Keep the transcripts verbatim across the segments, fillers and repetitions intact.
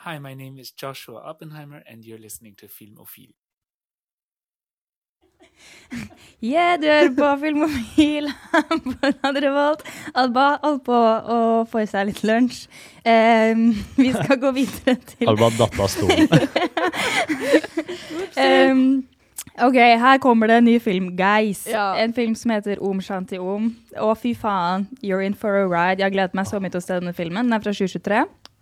Hi, my name is Joshua Oppenheimer, and you're listening to Filmofil. Yeah, du hører på Filmofil på Radio Revolt. Alba holdt på å få i seg litt lunsj. Um, vi skal gå videre til... Alba datt av stolen. um, ok, her kommer det en ny film, guys. Ja. En film som heter Om Shanti Om. Å, fy faen, you're in for a ride. Jeg har gledet meg så mye til å se denne filmen. Den er fra tjue tjuetre.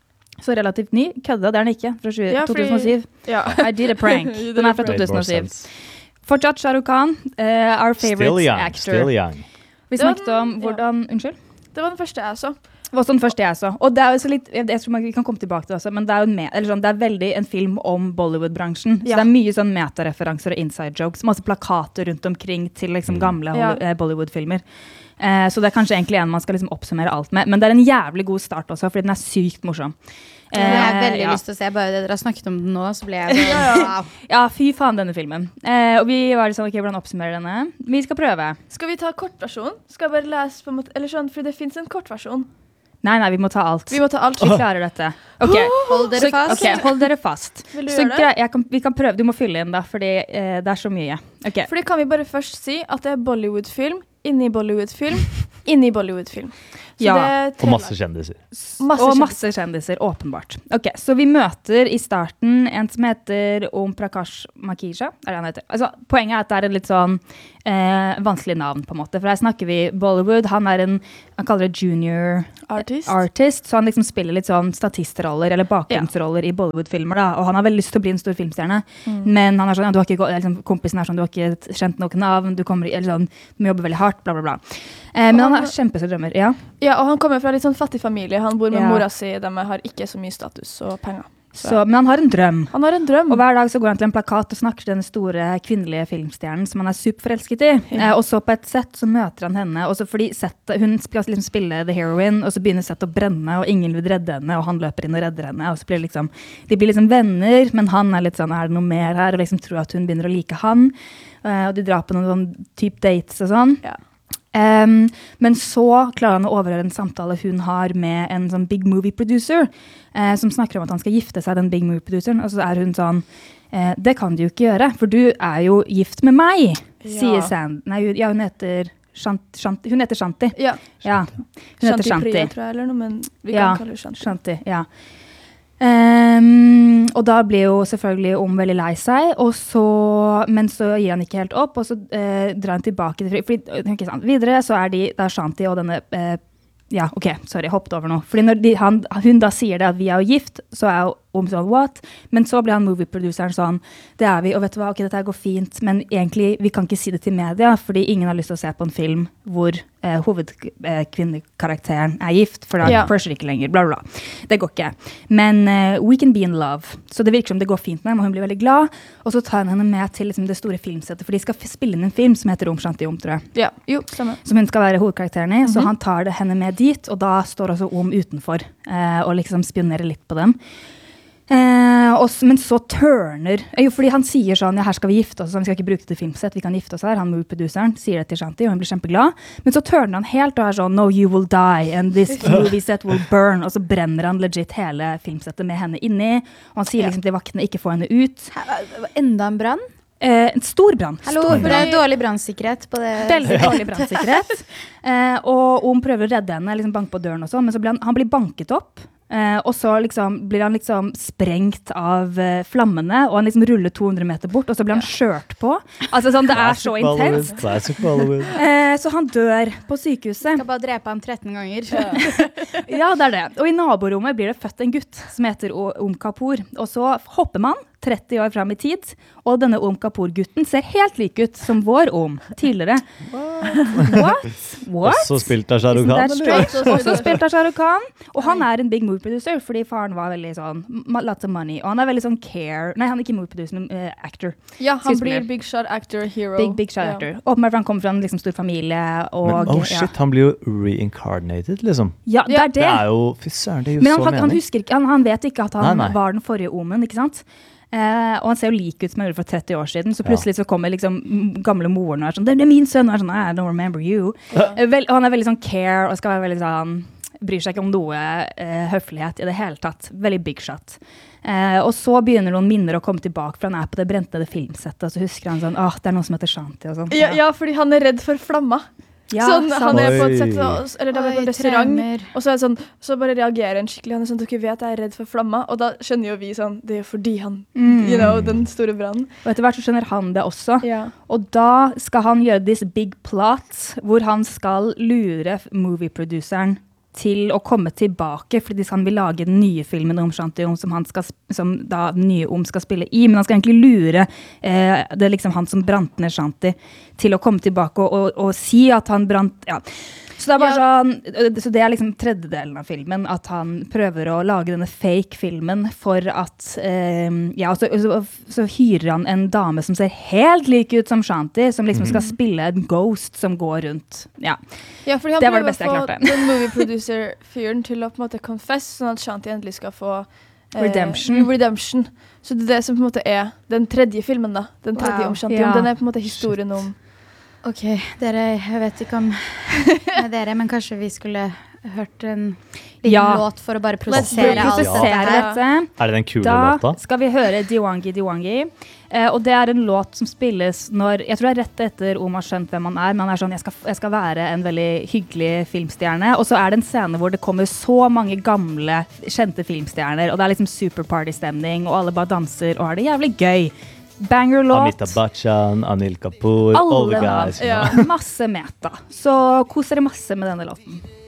Så relativt ny. Kødda, det er den ikke. Fra tjue, Ja, fordi- to tusen og syv. Ja. I did a prank. You did Den a er fra prank. to tusen og syv. Fortsatt Shah Rukh Khan, uh, our favorite Still young, actor. still young. Vi Det var snakket om den- hvordan... Unnskyld? Det var den første jeg så. Det var sånn første jeg så. Og det er jo så litt, jeg tror man, vi kan komme tilbake til det også, men det er jo med, eller sånn, det er veldig en film om Bollywood-bransjen. Så Ja. det er mye sånn metareferanser og inside jokes, masse plakater rundt omkring til liksom gamle Ja. Holly- eh, Bollywood-filmer. Eh, så det er kanskje egentlig en man skal liksom oppsummere alt med, men det er en jævlig god start også, fordi den er sykt morsom. Jeg har veldig ja. lyst til å se, bare det dere har snakket om den nå, så ble jeg bare, wow. Ja, fy faen denne filmen. Eh, og vi var sånn, ok, hvordan oppsummerer denne? Vi skal prøve. Skal vi ta kortversjonen? Skal jeg bare lese på en måte, eller sånn, for det finnes en kortversjon. Nei, nei, vi må ta alt. Vi må ta alt. Vi klarer dette. Ok, Hold dere så, fast. ok, hold dere fast. Vil du Så gjøre det? grei, jeg kan, vi kan prøve, du må fylle inn da, fordi eh, det er så mye. Ok, Fordi kan vi bare først si at det er Bollywood-film, inni Bollywood-film, inni Bollywood-film. Så Ja, det er tre Og masse lag. kjendiser. Masse og kjendiser. masse kjendiser, åpenbart. Ok, så vi møter i starten en som heter Om Prakash Makisha, er det han heter? Altså, poenget er at det er et litt sånn eh, vanskelig navn på en måte, for her snakker vi Bollywood, han er en, han kaller det junior Artist. artist, så han liksom spiller litt sånn statistroller eller bakgrunnsroller i Bollywood-filmer da, og han har veldig lyst til å bli en stor filmstjerne, men han er sånn, ja, du har ikke, gå- liksom, kompisen er sånn, du har ikke kjent noen navn, du kommer, i- eller sånn, du må jobbe veldig hardt, bla bla bla. Eh, men Og han han- har kjempestore drømmer, ja. Ja, og han kommer fra litt sånn fattig familie. Han bor med Ja. mora si, de har ikke så mye status og penger. Så, Så, men han har en drøm. han har en drøm. Og hver dag så går han til en plakat og snakker til den store kvinnelige filmstjernen som han er superforelsket i. Eh, og så på et sett så møter han henne, og så fordi settet, hun skal liksom spille The Heroine, og så begynner settet å brenne, og ingen vil redde henne, og han løper inn og redder henne, og så blir det liksom, de blir liksom venner, men han er litt sånn, er det noe mer her, og liksom tror at hun begynner å like han, eh, og de drar på noen sånn type dates og sånn. Ja. Um, men så klarer han å overhøre en samtale hun har med en sånn big movie producer, eh, som snakker om at han skal gifte seg, den big movie produceren, og så er hun sånn, eh, det kan du jo ikke gjøre, for du er jo gift med meg, Ja. sier Sand. Nei, hun- ja, hun heter Shanti. Shanti. Hun heter Shanti. Ja. Ja, hun heter Shanti Priya, Shanti. tror jeg, eller noe, men vi Ja, kan kalle det Shanti. Shanti, ja. Um, og da blir jo selvfølgelig Om veldig lei seg, og så, men så gir han ikke helt opp, og så eh, drar han tilbake til, fordi, ikke sant, videre så er de, det er Shanti og denne, eh, ja, ok, sorry, hoppet over nå, fordi når de, han, hun da sier det at vi er jo gift, så er jo Om sånn, what? Men så blir han movie-produceren sånn, det er vi, og vet du hva, ok, dette her går fint, men egentlig, vi kan ikke si det til media, fordi ingen har lyst til å se på en film hvor eh, hovedkvinnekarakteren er gift, for da Ja. pusher ikke lenger, bla bla bla. Det går ikke. Men eh, we can be in love. Så det virker som det går fint med henne, og hun blir veldig glad, og så tar han henne med til liksom, det store filmsettet, for de skal f- spille inn en film som heter Om Shanti Om, tror jeg, Ja, jo, stemmer. som hun skal være hovedkarakteren i, så han tar det henne med dit, og da står også Om utenfor, eh, og liksom spionerer litt på dem. Eh, og, s- men så turner, eh, jo, fordi han sier sånn, ja, her skal vi gifte oss, vi skal ikke bruke det til filmsett, vi kan gifte oss her, han movie-produceren sier det til Shanti, og hun blir kjempeglad, men så turner han helt og er sånn, no, you will die, and this movie set will burn, og så brenner han legit hele filmsettet med henne inni, og han sier Ja. liksom til vaktene, ikke få henne ut. Enda en brann? Eh, en stor brann. Hallo, Stor for det er dårlig brannsikkerhet på det. Veldig dårlig brannsikkerhet. Eh, og Om prøver å redde henne, liksom banke på døren og sånn, men så blir han, han blir banket opp, eh, og så liksom blir han liksom sprengt av eh, flammene, og han liksom ruller to hundre meter bort, og så blir han skjørt på. Altså sånn, det er så Classic Bollywood, intenst. Classic Bollywood. Eh, så han dør på sykehuset. Skal bare drepe ham tretten ganger. Ja, det er det. Og i naborommet blir det født en gutt som heter O- Om Kapoor, og så hopper man tretti år frem i tid, og denne Om Kapoor-gutten ser helt lik ut som vår Om tidligere. What? What? Også spilt av Shah Rukh Isn't Khan, that eller? strange? Også spilt av Shah Rukh Khan, og han er en big movie producer, fordi faren var veldig sånn, ma- lots of money, og han er veldig sånn care, nei, han er ikke movie producer, men uh, actor. Ja, han Skuespiller. blir big shot actor, hero. Big, big shot Ja. actor. Åpenbart for han kommer fra en liksom stor familie, og... Men oh ja. shit, han blir jo reincarnated, liksom. Ja, det er det. Det er jo, fy søren, det gir Men jo han, så han, han mening. husker ikke, han, han vet ikke at han Nei, nei. var den forrige Omen, ikke sant? Eh, og han ser jo lik ut som han gjorde for tretti år siden, så plutselig så kommer liksom m- gamle moren og er sånn, det er min sønn, og er sånn, I don't remember you. Eh, Vel, og han er veldig sånn care, og skal være veldig sånn, bryr seg ikke om noe eh, høflighet i det hele tatt. Veldig big shot. Eh, og så begynner noen minner å komme tilbake, for han er på det brentede filmsettet, og så husker han sånn, åh, det er noe som heter Shanti og sånn. Ja, ja, fordi han er redd for flamma. Ja, sånn, sant. han er på et Oi. sett, og- eller da er vi på en Oi, restaurant, traumer. og så er det sånn, så bare reagerer han skikkelig, han er sånn, dere vet jeg er redd for flamma, og da skjønner jo vi sånn, det er jo fordi han, Mm. you know, den store brannen. Og etter hvert så skjønner han det også. Ja. Og da skal han gjøre this big plot, hvor han skal lure movie-produceren til å komme tilbake, fordi han vil lage den nye filmen om Shanti-Om som, han skal, som da den nye Om skal spille i, men han skal egentlig lure eh, det er liksom han som brant ned Shanti til å komme tilbake og, og, og si at han brant, ja. Så det er bare sånn, så det er liksom tredjedelen av filmen, at han prøver å lage denne fake-filmen for at, eh, ja, og så, og så, så hyrer han en dame som ser helt lik ut som Shanti, som liksom skal spille en ghost som går rundt, ja. Ja, fordi han Det var det prøver beste jeg å klarte. få den movie producer-fyren til å på en måte confess, sånn at Shanti endelig skal få eh, Redemption. redemption. Så det er det som på en måte er den tredje filmen da, den tredje Wow. om Shanti. Ja. Den er på en måte historien om... Ok, dere, jeg vet ikke om med dere, men kanskje vi skulle hørt en liten Ja. låt for å bare Let's prosessere alt Prosessere dette her. dette. Er det den kule Da låta? skal vi høre Diwangi Diwangi, eh, og det er en låt som spilles når, jeg tror det er rett etter Om har skjønt hvem han er, men han er sånn, jeg skal, jeg skal være en veldig hyggelig filmstjerne, og så er det en scene hvor det kommer så mange gamle, kjente filmstjerner, og det er liksom super party-stemning, og alle bare danser, og har det jævlig gøy. Banger-låt. Amitabh Bachchan, Anil Kapoor, all the Alle guys. navn. you know. Ja, masse meta. Så kos dere masse med denne låten.